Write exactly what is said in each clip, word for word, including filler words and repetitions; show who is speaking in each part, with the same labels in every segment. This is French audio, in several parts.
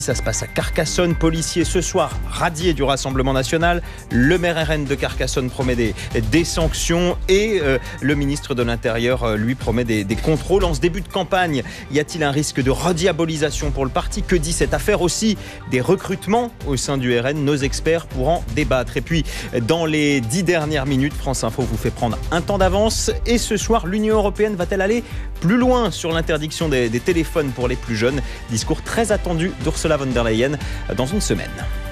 Speaker 1: Ça se passe à Carcassonne. Policiers ce soir radiés du Rassemblement national. Le maire R N de Carcassonne promet des, des sanctions et euh, le ministre de l'Intérieur euh, lui promet des, des contrôles. En ce début de campagne, y a-t-il un risque de rediabolisation pour le parti? Que dit cette affaire aussi des recrutements au sein du R N? Nos experts pourront débattre. Et puis, dans les dix dernières minutes, France Info vous fait prendre un temps d'avance. Et ce soir, l'Union européenne va-t-elle aller plus loin sur l'interdiction des, des téléphones pour les plus jeunes? Discours très attendu d'Ursula von der Leyen dans une semaine.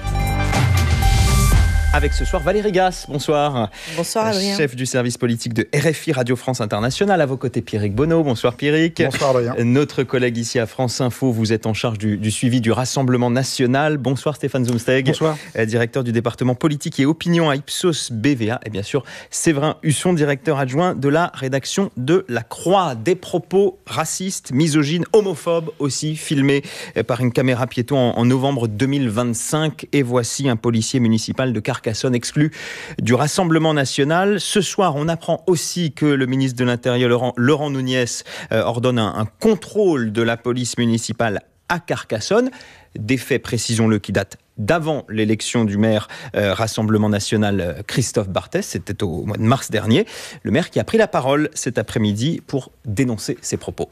Speaker 1: Avec ce soir Valérie Gasse, bonsoir.
Speaker 2: Bonsoir Adrien.
Speaker 1: Chef du service politique de R F I Radio France Internationale. À vos côtés Pierrick Bonneau, bonsoir Pierrick.
Speaker 3: Bonsoir Adrien.
Speaker 1: Notre collègue ici à France Info, vous êtes en charge du, du suivi du Rassemblement national. Bonsoir Stéphane Zumsteg.
Speaker 3: Bonsoir.
Speaker 1: Directeur du département politique et opinion à Ipsos B V A. Et bien sûr Séverin Husson, directeur adjoint de la rédaction de La Croix. Des propos racistes, misogynes, homophobes aussi filmés par une caméra piéton en, en novembre deux mille vingt-cinq. Et voici un policier municipal de Carcassonne Carcassonne exclu du Rassemblement national. Ce soir, on apprend aussi que le ministre de l'Intérieur, Laurent, Laurent Nunez, euh, ordonne un, un contrôle de la police municipale à Carcassonne. Des faits, précisons-le, qui datent d'avant l'élection du maire euh, Rassemblement national euh, Christophe Barthès. C'était au mois de mars dernier. Le maire qui a pris la parole cet après-midi pour dénoncer ses propos.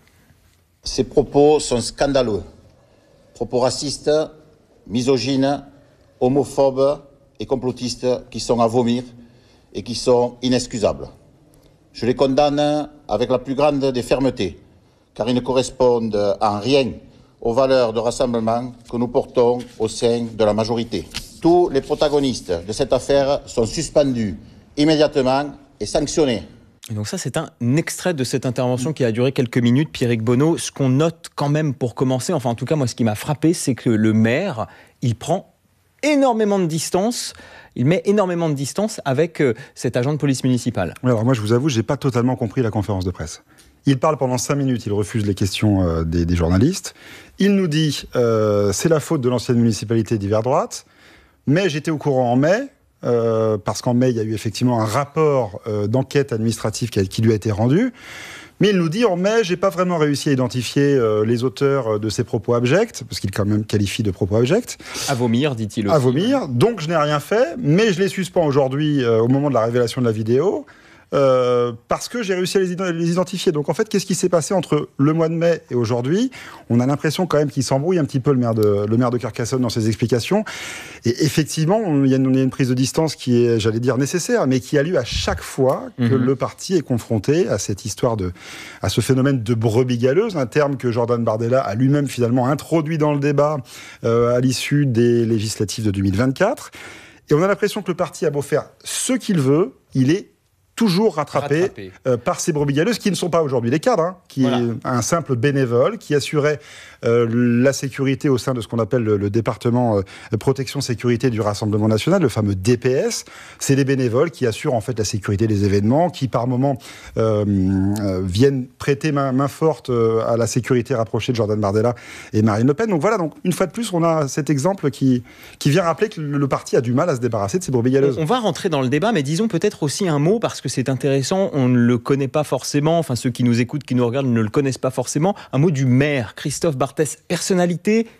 Speaker 4: Ces propos sont scandaleux. Propos racistes, misogynes, homophobes et complotistes qui sont à vomir et qui sont inexcusables. Je les condamne avec la plus grande des fermetés, car ils ne correspondent en rien aux valeurs de rassemblement que nous portons au sein de la majorité. Tous les protagonistes de cette affaire sont suspendus immédiatement et sanctionnés.
Speaker 1: Et donc ça, c'est un extrait de cette intervention qui a duré quelques minutes, Pierrick Bonneau. Ce qu'on note quand même pour commencer, enfin en tout cas moi ce qui m'a frappé, c'est que le maire, il prend énormément de distance, il met énormément de distance avec euh, cet agent de police municipale.
Speaker 3: Alors moi je vous avoue, j'ai pas totalement compris la conférence de presse. Il parle pendant cinq minutes, il refuse les questions euh, des, des journalistes. Il nous dit euh, c'est la faute de l'ancienne municipalité d'hiver droite, mais j'étais au courant en mai, euh, parce qu'en mai il y a eu effectivement un rapport euh, d'enquête administrative qui, a, qui lui a été rendu. Mais il nous dit, en mai, j'ai pas vraiment réussi à identifier euh, les auteurs de ces propos abjects, parce qu'il quand même qualifie de propos abjects.
Speaker 1: À vomir, dit-il aussi.
Speaker 3: À vomir, donc je n'ai rien fait, mais je les suspends aujourd'hui euh, au moment de la révélation de la vidéo, euh, parce que j'ai réussi à les, les identifier. Donc en fait, qu'est-ce qui s'est passé entre le mois de mai et aujourd'hui? On a l'impression quand même qu'il s'embrouille un petit peu le maire de, le maire de Carcassonne dans ses explications. Et effectivement, il y, a une, il y a une prise de distance qui est, j'allais dire, nécessaire, mais qui a lieu à chaque fois que mmh. le parti est confronté à cette histoire de, à ce phénomène de brebis galeuse, un terme que Jordan Bardella a lui-même finalement introduit dans le débat euh, à l'issue des législatives de deux mille vingt-quatre. Et on a l'impression que le parti a beau faire ce qu'il veut, il est toujours rattrapé, rattrapé. Euh, par ces brebis galeuses qui ne sont pas aujourd'hui les cadres, hein, qui voilà. est un simple bénévole qui assurait euh, la sécurité au sein de ce qu'on appelle le, le département euh, protection sécurité du Rassemblement national, le fameux D P S. C'est les bénévoles qui assurent en fait la sécurité des événements, qui par moments euh, euh, viennent prêter main, main forte euh, à la sécurité rapprochée de Jordan Bardella et Marine Le Pen. Donc voilà, donc une fois de plus, on a cet exemple qui, qui vient rappeler que le, le parti a du mal à se débarrasser de ces brebis galeuses.
Speaker 1: On va rentrer dans le débat, mais disons peut-être aussi un mot, parce que c'est intéressant, on ne le connaît pas forcément, enfin ceux qui nous écoutent, qui nous regardent ne le connaissent pas forcément, un mot du maire, Christophe Barthès, personnalité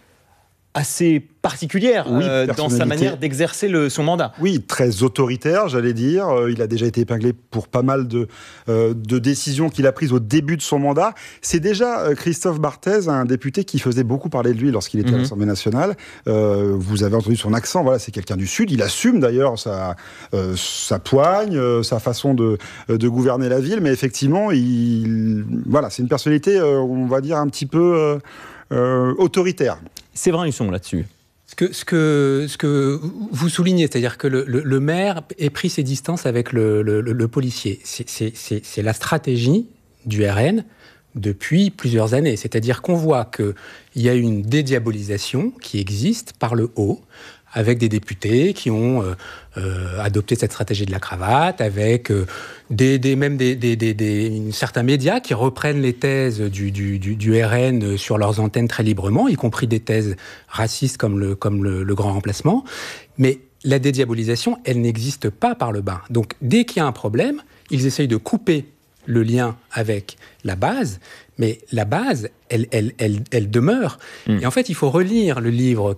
Speaker 1: assez particulière
Speaker 3: oui,
Speaker 1: euh, dans sa manière d'exercer le, son mandat.
Speaker 3: Oui, très autoritaire, j'allais dire. Il a déjà été épinglé pour pas mal de, euh, de décisions qu'il a prises au début de son mandat. C'est déjà euh, Christophe Barthès, un député qui faisait beaucoup parler de lui lorsqu'il était mm-hmm. à l'Assemblée nationale. Euh, vous avez entendu son accent, voilà, c'est quelqu'un du Sud. Il assume d'ailleurs sa, euh, sa poigne, euh, sa façon de, de gouverner la ville, mais effectivement, il, voilà, c'est une personnalité, euh, on va dire, un petit peu euh, euh, autoritaire.
Speaker 1: Séverin Husson là-dessus.
Speaker 5: Ce que, ce, que, ce que vous soulignez, c'est-à-dire que le, le, le maire ait pris ses distances avec le, le, le policier. C'est, c'est, c'est, c'est la stratégie du R N depuis plusieurs années. C'est-à-dire qu'on voit qu'il y a une dédiabolisation qui existe par le haut, avec des députés qui ont euh, euh, adopté cette stratégie de la cravate, avec euh, des, des, même des, des, des, des, certains médias qui reprennent les thèses du, du, du, du R N sur leurs antennes très librement, y compris des thèses racistes comme le, comme le, le grand remplacement. Mais la dédiabolisation, elle n'existe pas par le bas. Donc dès qu'il y a un problème, ils essayent de couper le lien avec la base, Mais la base, elle, elle, elle, elle demeure.
Speaker 1: Mmh.
Speaker 5: Et en fait, il faut relire le livre